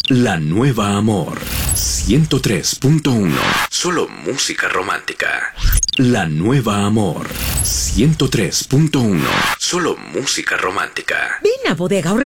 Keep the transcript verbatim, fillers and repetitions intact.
La Nueva Amor ciento tres punto uno. Solo música romántica. La Nueva Amor ciento tres punto uno. Solo música romántica. Ven a Bodega Aurrerá